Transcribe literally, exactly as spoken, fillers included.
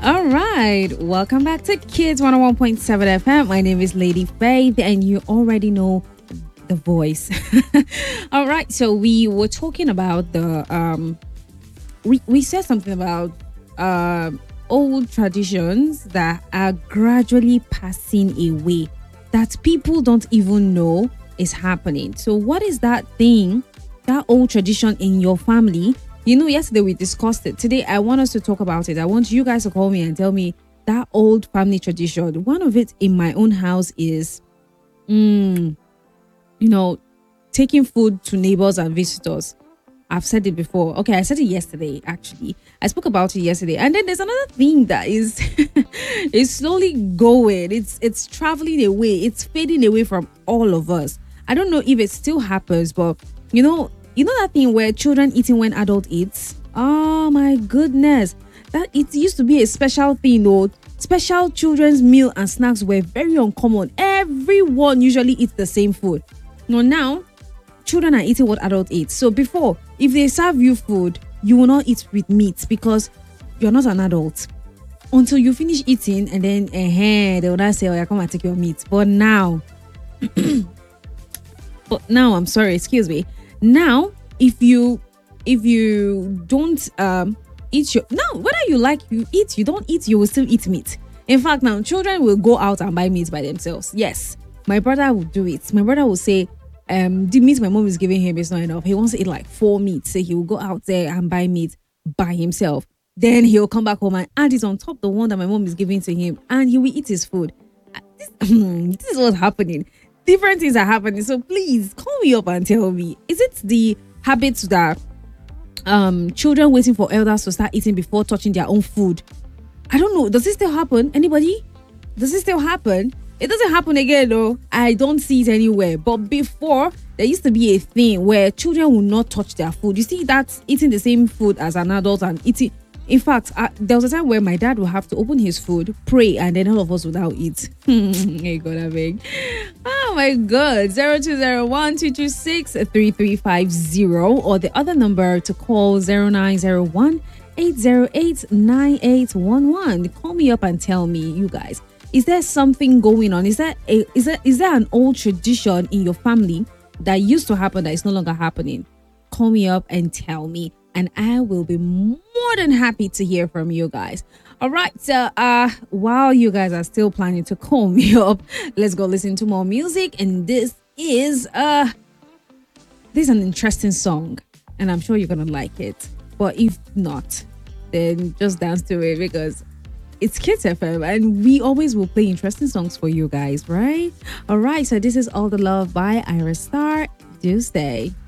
All right, welcome back to Kids one oh one point seven F M. My name is Lady Faith, and you already know the voice. All right, so we were talking about the um, we we said something about um old traditions that are gradually passing away that people don't even know is happening. So, what is that thing, that old tradition in your family? You know, yesterday we discussed it. Today, I want us to talk about it. I want you guys to call me and tell me that old family tradition. One of it in my own house is, mm, you know, taking food to neighbors and visitors. I've said it before. Okay, I said it yesterday, actually. I spoke about it yesterday. And then there's another thing that is is slowly going. It's it's traveling away. It's fading away from all of us. I don't know if it still happens, but you know, you know that thing where children eating when adult eats? Oh my goodness. That it used to be a special thing, though. Special children's meal and snacks were very uncommon. Everyone usually eats the same food. No, now children are eating what adults eat. So before, if they serve you food, you will not eat with meat because you're not an adult. Until you finish eating, and then uh, they will not say, oh, yeah, come and take your meat. But now, but now, I'm sorry, excuse me. Now, if you if you don't um eat your now, whether you like you eat, you don't eat, you will still eat meat. In fact, now children will go out and buy meat by themselves. Yes, my brother will do it. My brother will say, um, the meat my mom is giving him is not enough. He wants to eat like four meats, so he will go out there and buy meat by himself. Then he'll come back home and add it on top the one that my mom is giving to him, and he will eat his food. This, this is what's happening. Different things are happening. So please call me up and tell me, is it the habits that um children waiting for elders to start eating before touching their own food? I don't know. Does it still happen? Anybody? Does it still happen? It doesn't happen again though. I don't see it anywhere. But before, there used to be a thing where children will not touch their food. You see, that's eating the same food as an adult and eating. In fact, uh, there was a time where my dad would have to open his food, pray, and then all of us would now eat. Hey, God, I beg. Oh my God. zero two zero one two two six three three five zero or the other number to call zero nine zero one eight zero eight nine eight one one. Call me up and tell me, you guys, is there something going on? Is that a, is that is there an old tradition in your family that used to happen that is no longer happening? Call me up and tell me, and I will be more than happy to hear from you guys. All right, so uh while you guys are still planning to call me up, let's go listen to more music. And this is uh this is an interesting song, and I'm sure you're gonna like it. But if not, then just dance to it, because it's Kids F M and we always will play interesting songs for you guys, right? All right, so this is All the Love by Iris Star. Do stay.